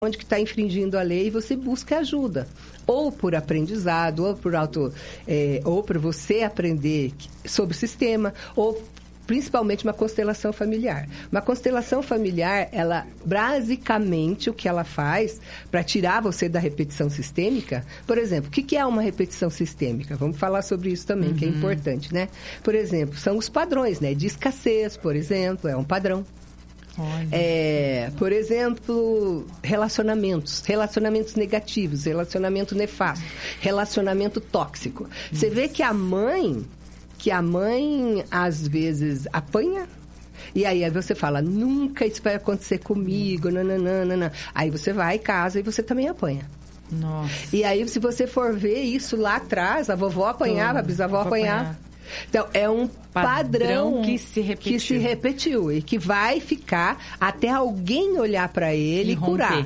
onde que está infringindo a lei e você busca ajuda. Ou por aprendizado, ou por ou por você aprender sobre o sistema, ou principalmente uma constelação familiar. Uma constelação familiar, ela basicamente o que ela faz para tirar você da repetição sistêmica, por exemplo, o que é uma repetição sistêmica? Vamos falar sobre isso também, que é importante, né? Por exemplo, são os padrões, né? De escassez, por exemplo, é um padrão. Por exemplo, relacionamentos negativos, relacionamento nefasto, relacionamento tóxico. Você vê que a mãe às vezes apanha, e aí você fala, nunca isso vai acontecer comigo, nananana. Aí você vai, casa e você também apanha. Nossa. E aí, se você for ver isso lá atrás, a vovó apanhava, a bisavó apanhava. Então, é um padrão que se repetiu e que vai ficar até alguém olhar para ele e curar.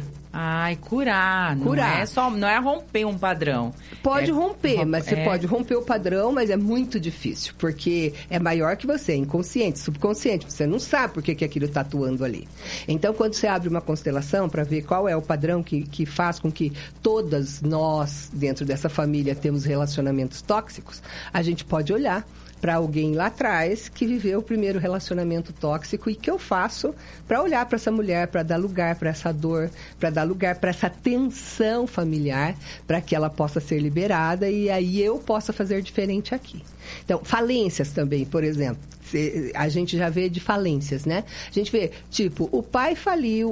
Curar. Não é romper um padrão. Pode romper, mas você pode romper o padrão, mas é muito difícil, porque é maior que você, é inconsciente, subconsciente. Você não sabe por que aquilo está atuando ali. Então, quando você abre uma constelação para ver qual é o padrão que faz com que todas nós, dentro dessa família, temos relacionamentos tóxicos, a gente pode olhar para alguém lá atrás que viveu o primeiro relacionamento tóxico e que eu faço para olhar para essa mulher, para dar lugar para essa dor, para dar lugar para essa tensão familiar, para que ela possa ser liberada e aí eu possa fazer diferente aqui. Então, falências também, por exemplo. A gente já vê de falências, né? A gente vê, tipo, o pai faliu,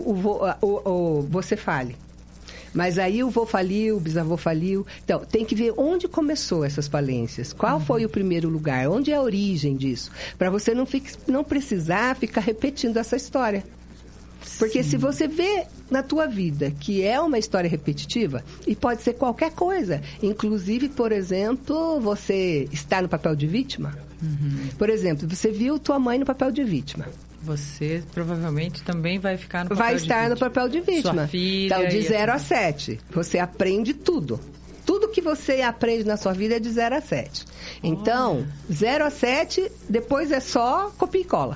você fale. Mas aí o vô faliu, o bisavô faliu. Então, tem que ver onde começou essas falências. Qual foi o primeiro lugar? Onde é a origem disso? Para você não precisar ficar repetindo essa história. Porque se você vê na tua vida que é uma história repetitiva, e pode ser qualquer coisa, inclusive, por exemplo, você está no papel de vítima. Por exemplo, você viu tua mãe no papel de vítima. Você provavelmente também vai ficar no papel vai estar no papel de vítima. Sua filha. Então, de 0 a 7. Você aprende tudo. Tudo que você aprende na sua vida é de 0 a 7. Então, 0 a 7, depois é só copia e cola.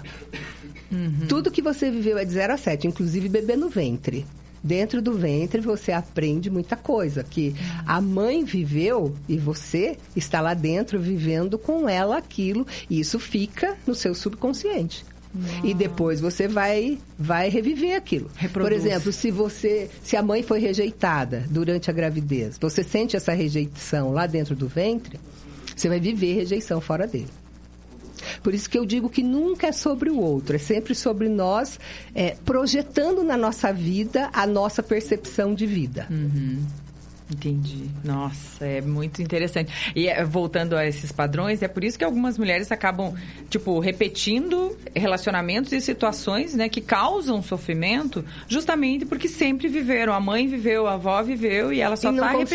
Tudo que você viveu é de 0 a 7, inclusive bebê no ventre. Dentro do ventre você aprende muita coisa que a mãe viveu e você está lá dentro vivendo com ela aquilo, e isso fica no seu subconsciente. E depois você vai reviver aquilo. Reproduz. Por exemplo, se a mãe foi rejeitada durante a gravidez, você sente essa rejeição lá dentro do ventre, você vai viver rejeição fora dele. Por isso que eu digo que nunca é sobre o outro, é sempre sobre nós projetando na nossa vida a nossa percepção de vida. Entendi. Nossa, é muito interessante. E voltando a esses padrões, é por isso que algumas mulheres acabam, repetindo relacionamentos e situações, né, que causam sofrimento, justamente porque sempre viveram. A mãe viveu, a avó viveu e ela só está repetindo.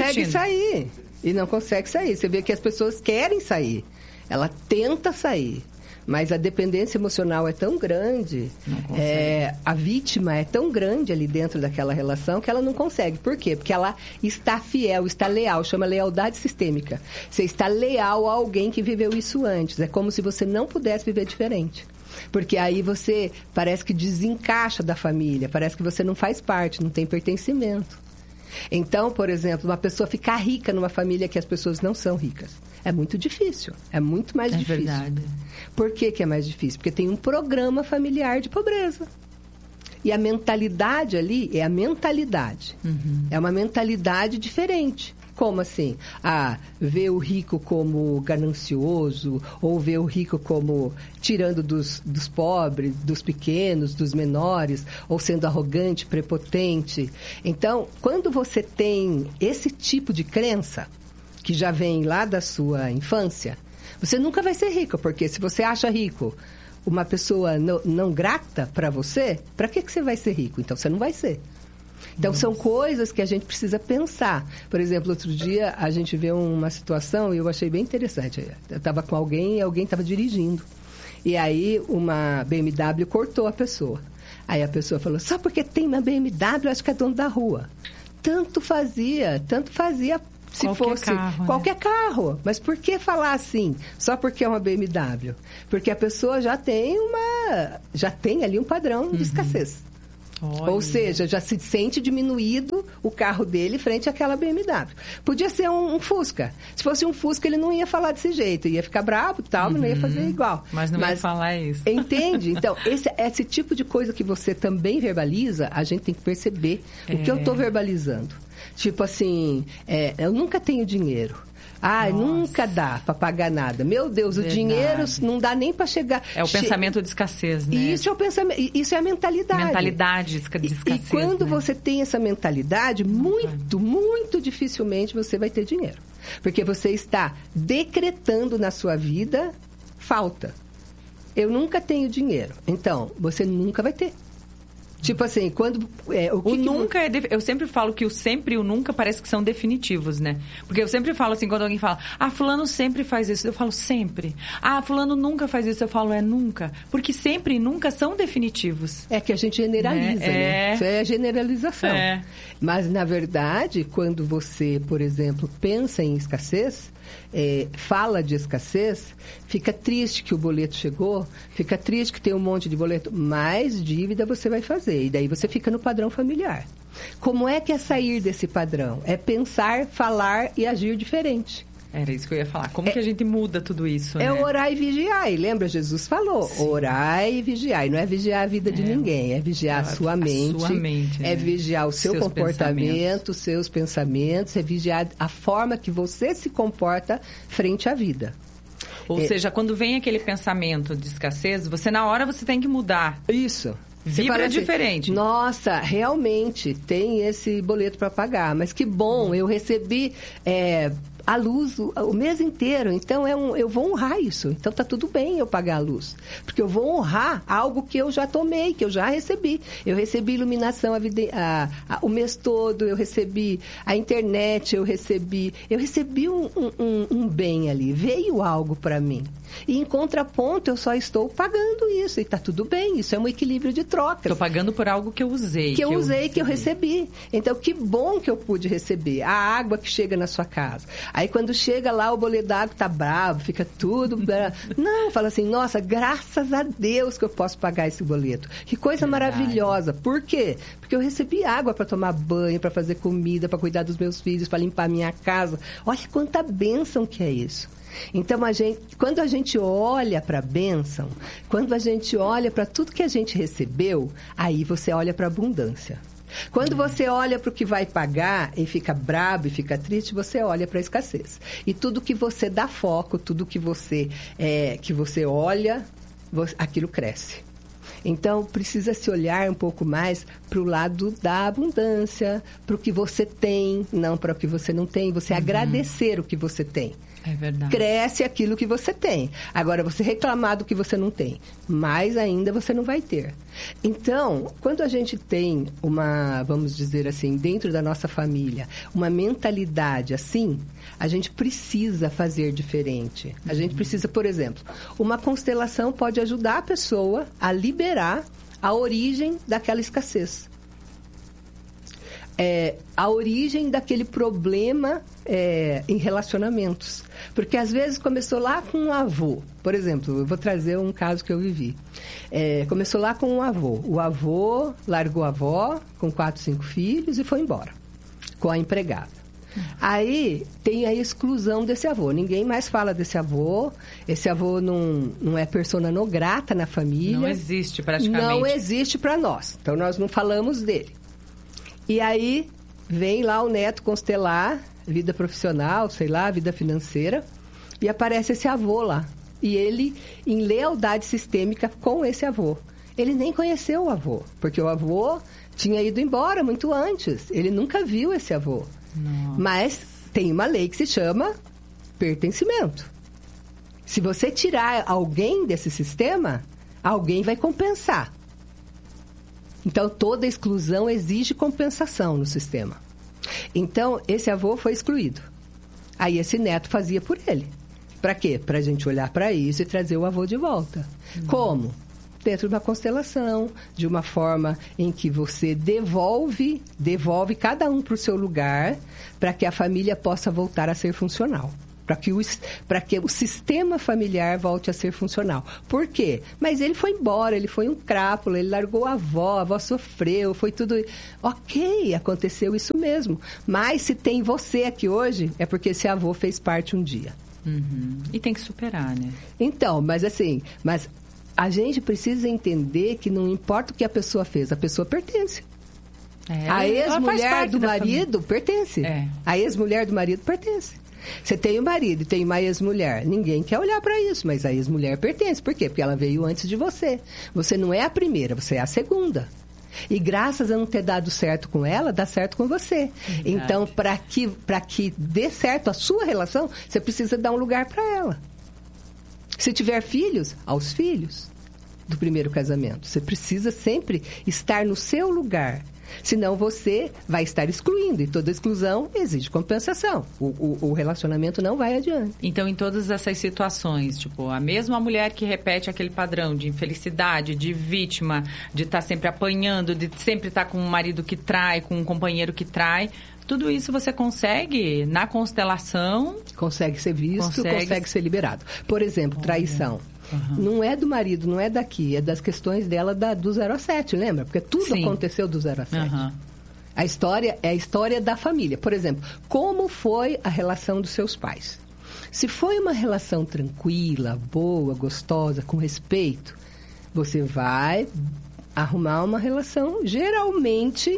E não consegue sair. Você vê que as pessoas querem sair. Ela tenta sair. Mas a dependência emocional é tão grande, a vítima é tão grande ali dentro daquela relação que ela não consegue. Por quê? Porque ela está fiel, está leal, chama lealdade sistêmica. Você está leal a alguém que viveu isso antes. É como se você não pudesse viver diferente. Porque aí você parece que desencaixa da família, parece que você não faz parte, não tem pertencimento. Então, por exemplo, uma pessoa ficar rica numa família que as pessoas não são ricas. É muito difícil, é muito mais difícil. É verdade. Por que é mais difícil? Porque tem um programa familiar de pobreza. E a mentalidade ali é a mentalidade. É uma mentalidade diferente. Como assim? Ver o rico como ganancioso, ou ver o rico como tirando dos pobres, dos pequenos, dos menores, ou sendo arrogante, prepotente. Então, quando você tem esse tipo de crença, que já vem lá da sua infância, você nunca vai ser rico, porque se você acha rico uma pessoa não grata para você, para que você vai ser rico? Então, você não vai ser. Então, são coisas que a gente precisa pensar. Por exemplo, outro dia, a gente viu uma situação e eu achei bem interessante. Eu estava com alguém e alguém estava dirigindo. E aí, uma BMW cortou a pessoa. Aí a pessoa falou, só porque tem uma BMW, acho que é dono da rua. Tanto fazia se qualquer fosse carro, qualquer carro. Mas por que falar assim? Só porque é uma BMW? Porque a pessoa já tem ali um padrão de escassez. Olha. Ou seja, já se sente diminuído o carro dele frente àquela BMW. Podia ser um Fusca. Se fosse um Fusca, ele não ia falar desse jeito. Ia ficar bravo e tal, mas não ia fazer igual. Mas não ia falar isso. Entende? Então, esse tipo de coisa que você também verbaliza, a gente tem que perceber o que eu estou verbalizando. Tipo assim, eu nunca tenho dinheiro. Nunca dá para pagar nada. Meu Deus, verdade. O dinheiro não dá nem para chegar. É o pensamento de escassez, né? Isso é o pensamento, isso é a mentalidade. Mentalidade de escassez. E quando você tem essa mentalidade, muito dificilmente você vai ter dinheiro. Porque você está decretando na sua vida falta. Eu nunca tenho dinheiro. Então, você nunca vai ter. Tipo assim, quando... Eu sempre falo que o sempre e o nunca parece que são definitivos, né? Porque eu sempre falo assim, quando alguém fala, fulano sempre faz isso, eu falo sempre. Fulano nunca faz isso, eu falo nunca. Porque sempre e nunca são definitivos. É que a gente generaliza, né? Isso é generalização. Mas, na verdade, quando você, por exemplo, pensa em escassez... fala de escassez, fica triste que o boleto chegou, fica triste que tem um monte de boleto, mais dívida você vai fazer, e daí você fica no padrão familiar. Como é que é sair desse padrão? É pensar, falar e agir diferente. Era isso que eu ia falar. Como que a gente muda tudo isso, né? Orar e vigiar. E lembra, Jesus falou, orai e vigiai. Não é vigiar a vida de ninguém, é vigiar a sua mente, é vigiar o seu comportamento, os seus pensamentos, é vigiar a forma que você se comporta frente à vida. Ou seja, quando vem aquele pensamento de escassez, na hora você tem que mudar. Isso. Vibra diferente. Nossa, realmente tem esse boleto para pagar, mas que bom, eu recebi... a luz o mês inteiro, então eu vou honrar isso. Então tá tudo bem eu pagar a luz, porque eu vou honrar algo que eu já tomei, que eu já recebi. Eu recebi iluminação o mês todo, eu recebi a internet, eu recebi um bem ali, veio algo para mim. E em contraponto, eu só estou pagando isso. E tá tudo bem, isso é um equilíbrio de trocas. Estou pagando por algo que eu usei. Que eu recebi. Então, que bom que eu pude receber. A água que chega na sua casa. Aí, quando chega lá, o boleto da água tá bravo, fica tudo... Não, fala assim, nossa, graças a Deus que eu posso pagar esse boleto. Que coisa maravilhosa. Por quê? Porque eu recebi água para tomar banho, para fazer comida, para cuidar dos meus filhos, para limpar a minha casa. Olha quanta bênção que é isso. Então, quando a gente olha para a bênção, quando a gente olha para tudo que a gente recebeu, aí você olha para a abundância. Quando você olha para o que vai pagar e fica brabo e fica triste, você olha para a escassez. E tudo que você dá foco, tudo que você olha, aquilo cresce. Então, precisa se olhar um pouco mais para o lado da abundância, para o que você tem, não para o que você não tem. Você agradecer o que você tem. É verdade. Cresce aquilo que você tem. Agora, você reclamar do que você não tem, mais ainda você não vai ter. Então, quando a gente tem vamos dizer assim, dentro da nossa família, uma mentalidade assim, a gente precisa fazer diferente. A gente precisa, por exemplo, uma constelação pode ajudar a pessoa a liberar a origem daquela escassez. A origem daquele problema em relacionamentos. Porque às vezes começou lá com um avô. Por exemplo, eu vou trazer um caso que eu vivi. Começou lá com um avô. O avô largou a avó com 4, 5 filhos e foi embora com a empregada. Aí tem a exclusão desse avô. Ninguém mais fala desse avô. Esse avô não é persona non grata na família. Não existe praticamente. Não existe para nós. Então nós não falamos dele. E aí vem lá o neto constelar, vida profissional, sei lá, vida financeira, e aparece esse avô lá. E ele, em lealdade sistêmica com esse avô. Ele nem conheceu o avô, porque o avô tinha ido embora muito antes. Ele nunca viu esse avô. Nossa. Mas tem uma lei que se chama pertencimento. Se você tirar alguém desse sistema, alguém vai compensar. Então, toda exclusão exige compensação no sistema. Então, esse avô foi excluído. Aí, esse neto fazia por ele. Para quê? Para a gente olhar para isso e trazer o avô de volta. Como? Dentro de uma constelação, de uma forma em que você devolve cada um para o seu lugar, para que a família possa voltar a ser funcional. para que o sistema familiar volte a ser funcional. Por quê? Mas ele foi embora, ele foi um crápula, ele largou a avó sofreu, foi tudo... Ok, aconteceu isso mesmo. Mas se tem você aqui hoje, é porque esse avô fez parte um dia. Uhum. E tem que superar, né? Então, mas a gente precisa entender que não importa o que a pessoa fez, a pessoa pertence. A ex-mulher do marido pertence. A ex-mulher do marido pertence. Você tem um marido e tem uma ex-mulher. Ninguém quer olhar para isso, mas a ex-mulher pertence. Por quê? Porque ela veio antes de você. Você não é a primeira, você é a segunda. E graças a não ter dado certo com ela, dá certo com você. Verdade. Então, para que dê certo a sua relação, você precisa dar um lugar para ela. Se tiver filhos, aos filhos do primeiro casamento. Você precisa sempre estar no seu lugar. Senão você vai estar excluindo. E toda exclusão exige compensação. O relacionamento não vai adiante. Então, em todas essas situações, tipo, a mesma mulher que repete aquele padrão de infelicidade, de vítima, de estar sempre apanhando, de sempre estar com um marido que trai, com um companheiro que trai... Tudo isso você consegue, na constelação... Consegue ser visto, consegue ser liberado. Por exemplo, traição. Uhum. Não é do marido, não é daqui, é das questões dela do 0 a 7, lembra? Porque tudo aconteceu do 0 a 7. Uhum. A história é a história da família. Por exemplo, como foi a relação dos seus pais? Se foi uma relação tranquila, boa, gostosa, com respeito, você vai arrumar uma relação geralmente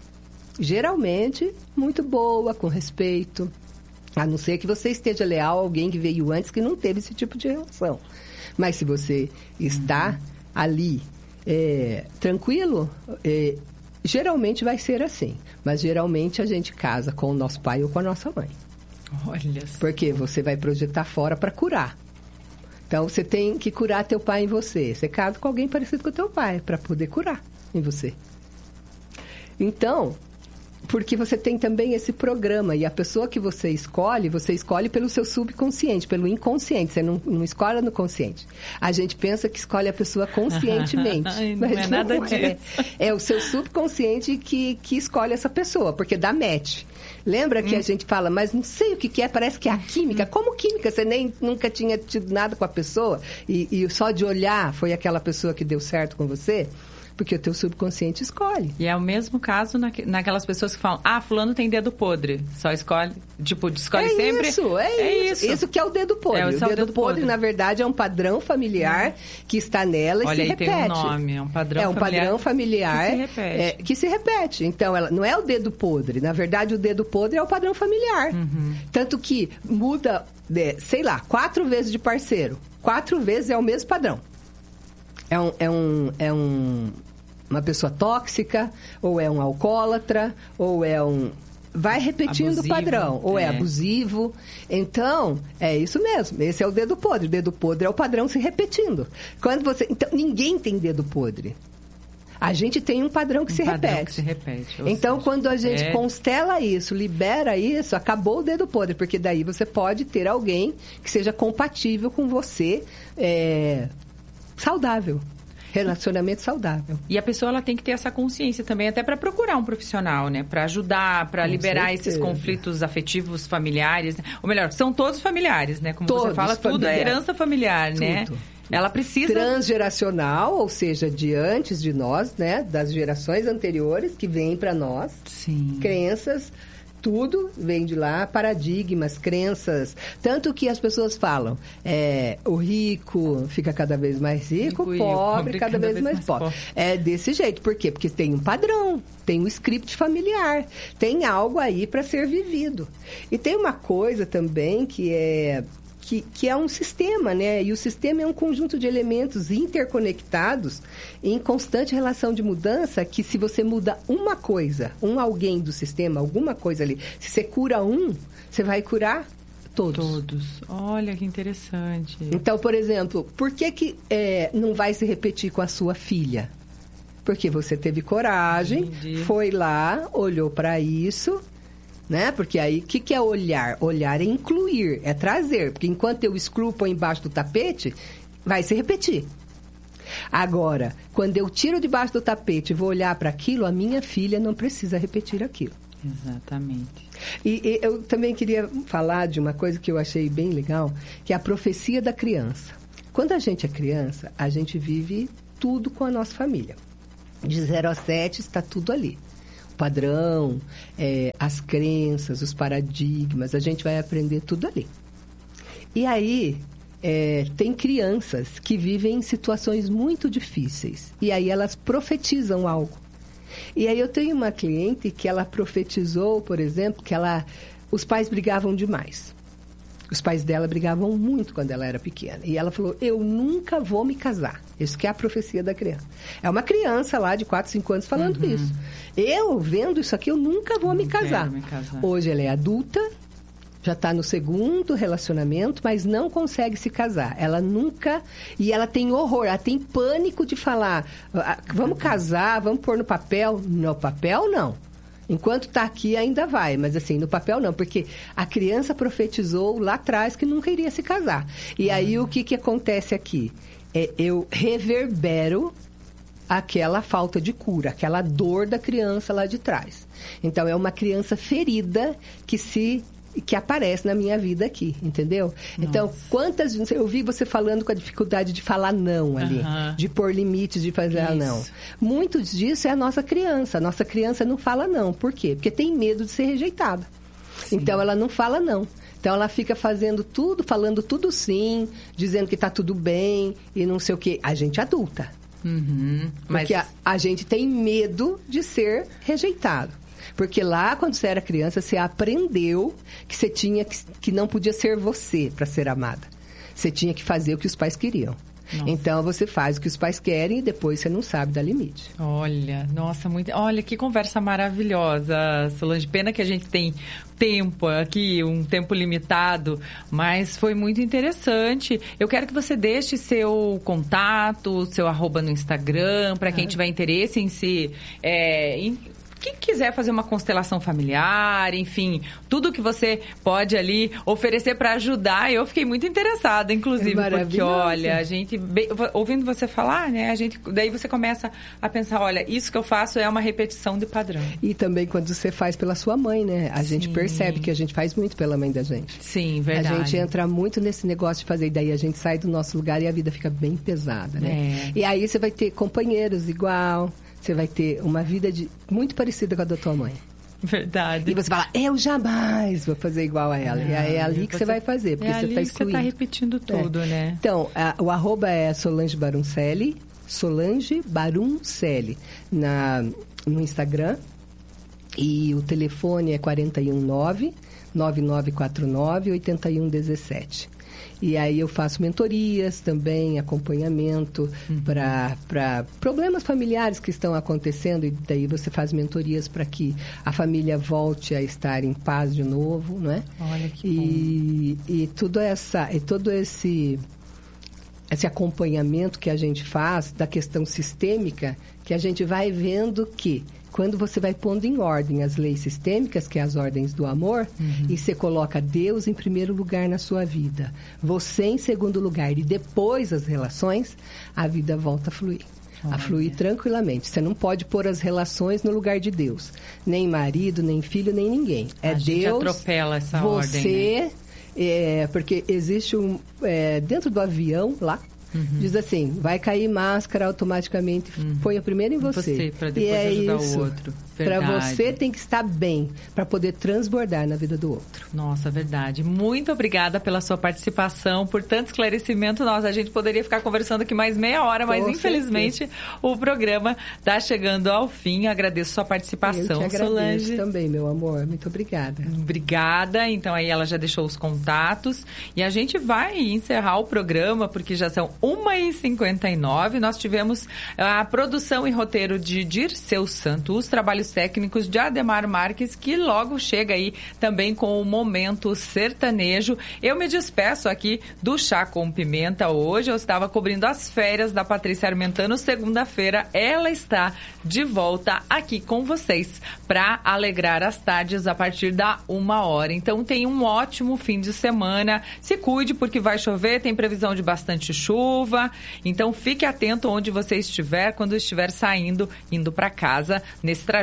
muito boa, com respeito. A não ser que você esteja leal a alguém que veio antes que não teve esse tipo de relação. Mas se você está ali tranquilo, geralmente vai ser assim. Mas geralmente a gente casa com o nosso pai ou com a nossa mãe. Olha só. Porque você vai projetar fora para curar. Então você tem que curar teu pai em você. Você casa com alguém parecido com o teu pai para poder curar em você. Então... Porque você tem também esse programa e a pessoa que você escolhe pelo seu subconsciente, pelo inconsciente, você não escolhe no consciente. A gente pensa que escolhe a pessoa conscientemente. Não é nada disso. É o seu subconsciente que escolhe essa pessoa, porque dá match. Lembra que a gente fala, mas não sei o que é, parece que é a química. Como química? Você nunca tinha tido nada com a pessoa e só de olhar foi aquela pessoa que deu certo com você? Porque o teu subconsciente escolhe. E é o mesmo caso naquelas pessoas que falam, fulano tem dedo podre. Só escolhe, escolhe sempre. É isso. Isso que é o dedo podre. O dedo podre, na verdade, é um padrão familiar que está nela e se repete. Olha, aí tem um nome, é um padrão familiar. Padrão familiar que se repete. Então, ela não é o dedo podre. Na verdade, o dedo podre é o padrão familiar. Uhum. Tanto que muda, 4 vezes de parceiro. 4 vezes é o mesmo padrão. Uma pessoa tóxica, ou é um alcoólatra, ou é vai repetindo abusivo, o padrão, ou é abusivo. Então, é isso mesmo. Esse é o dedo podre. O dedo podre é o padrão se repetindo. Então, ninguém tem dedo podre. A gente tem um padrão que se repete. Então, quando a gente constela isso, libera isso, acabou o dedo podre, porque daí você pode ter alguém que seja compatível com você, saudável. Relacionamento saudável. E a pessoa ela tem que ter essa consciência também, até para procurar um profissional, né? Para ajudar, para liberar esses conflitos afetivos familiares. Ou melhor, são todos familiares, né? Como você fala, tudo é herança familiar, né? Ela precisa... Transgeracional, ou seja, de antes de nós, né? Das gerações anteriores que vêm para nós. Sim. Crenças... Tudo vem de lá, paradigmas, crenças. Tanto que as pessoas falam, o rico fica cada vez mais rico, o pobre cada vez mais pobre. É desse jeito. Por quê? Porque tem um padrão, tem um script familiar, tem algo aí para ser vivido. E tem uma coisa também que é um sistema, né? E o sistema é um conjunto de elementos interconectados em constante relação de mudança, que se você muda uma coisa, alguém do sistema, alguma coisa ali, se você cura você vai curar todos. Olha que interessante. Então, por exemplo, por que não vai se repetir com a sua filha? Porque você teve coragem, foi lá, olhou para isso... Né? Porque aí, o que é olhar? Olhar é incluir, é trazer. Porque enquanto eu excluo, põe embaixo do tapete, vai se repetir. Agora, quando eu tiro debaixo do tapete e vou olhar para aquilo, a minha filha não precisa repetir aquilo. Exatamente. E eu também queria falar de uma coisa que eu achei bem legal, que é a profecia da criança. Quando a gente é criança, a gente vive tudo com a nossa família. De 0 a 7 está tudo ali. O padrão, as crenças, os paradigmas, a gente vai aprender tudo ali. E aí, tem crianças que vivem em situações muito difíceis. E aí elas profetizam algo. E aí eu tenho uma cliente que ela profetizou, por exemplo, que os pais brigavam demais. Os pais dela brigavam muito quando ela era pequena. E ela falou, eu nunca vou me casar. Isso que é a profecia da criança. É uma criança lá de 4, 5 anos falando isso. Eu, vendo isso aqui, eu nunca vou me casar. Hoje ela é adulta, já está no 2º relacionamento, mas não consegue se casar. Ela nunca... E ela tem horror, ela tem pânico de falar, vamos casar, vamos pôr no papel. No papel, não. Enquanto está aqui, ainda vai. Mas, assim, no papel, não. Porque a criança profetizou lá atrás que nunca iria se casar. E aí, o que acontece aqui? Eu reverbero aquela falta de cura, aquela dor da criança lá de trás. Então, é uma criança ferida que aparece na minha vida aqui, entendeu? Nossa. Então, quantas vezes eu vi você falando com a dificuldade de falar não ali, de pôr limites, de fazer não. Muito disso é a nossa criança. A nossa criança não fala não. Por quê? Porque tem medo de ser rejeitada. Sim. Então, ela não fala não. Então, ela fica fazendo tudo, falando tudo sim, dizendo que tá tudo bem e não sei o quê. A gente é adulta. Porque a gente tem medo de ser rejeitado. Porque lá, quando você era criança, você aprendeu que você tinha que não podia ser você para ser amada. Você tinha que fazer o que os pais queriam. Nossa. Então, você faz o que os pais querem e depois você não sabe dar limite. Olha, nossa, olha que conversa maravilhosa, Solange. Pena que a gente tem tempo aqui, um tempo limitado, mas foi muito interessante. Eu quero que você deixe seu contato, seu @ no Instagram, para quem tiver interesse em se... Quem quiser fazer uma constelação familiar, enfim, tudo que você pode ali oferecer para ajudar, eu fiquei muito interessada, inclusive, porque, olha, a gente, ouvindo você falar, né, daí você começa a pensar, olha, isso que eu faço é uma repetição de padrão. E também quando você faz pela sua mãe, né, a gente percebe que a gente faz muito pela mãe da gente. Sim, verdade. A gente entra muito nesse negócio de fazer, e daí a gente sai do nosso lugar e a vida fica bem pesada, né? E aí você vai ter companheiros igual... Você vai ter uma vida muito parecida com a da tua mãe. Verdade. E você fala, eu jamais vou fazer igual a ela. E aí é ali que você vai fazer, porque você está excluindo. Você está repetindo tudo, né? Então, o @ é Solange Baruncelli, Solange Baruncelli, no Instagram. E o telefone é 419-9949-8117. E aí eu faço mentorias também, acompanhamento para problemas familiares que estão acontecendo. E daí você faz mentorias para que a família volte a estar em paz de novo, não é? Olha que bom. E todo esse acompanhamento que a gente faz da questão sistêmica, que a gente vai vendo que... Quando você vai pondo em ordem as leis sistêmicas, que é as ordens do amor, e você coloca Deus em primeiro lugar na sua vida, você em segundo lugar e depois as relações, a vida volta a fluir. A fluir tranquilamente. Você não pode pôr as relações no lugar de Deus. Nem marido, nem filho, nem ninguém. É Deus. A gente atropela essa ordem, né? Porque existe dentro do avião lá, diz assim, vai cair máscara automaticamente, põe a primeira em você. Para depois ajudar o outro. Para você tem que estar bem, para poder transbordar na vida do outro. Nossa, verdade. Muito obrigada pela sua participação, por tanto esclarecimento. Nossa, a gente poderia ficar conversando aqui mais meia hora, mas infelizmente o programa está chegando ao fim. Eu agradeço sua participação, eu te agradeço Solange. Também, meu amor. Muito obrigada. Obrigada. Então aí ela já deixou os contatos e a gente vai encerrar o programa porque já são 1h59. Nós tivemos a produção e roteiro de Dirceu Santos, os trabalhos técnicos de Ademar Marques, que logo chega aí também com o Momento Sertanejo. Eu me despeço aqui do Chá com Pimenta hoje. Eu estava cobrindo as férias da Patrícia Armentano. Segunda-feira ela está de volta aqui com vocês para alegrar as tardes a partir da 1h. Então tenha um ótimo fim de semana. Se cuide porque vai chover, tem previsão de bastante chuva. Então fique atento onde você estiver, quando estiver saindo, indo para casa nesse trajeto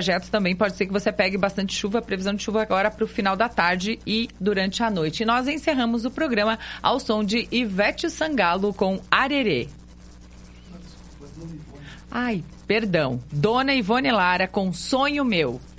trajeto também pode ser que você pegue bastante chuva, previsão de chuva agora para o final da tarde e durante a noite. E nós encerramos o programa ao som de Ivete Sangalo com Arerê. Ai, perdão. Dona Ivone Lara com Sonho Meu.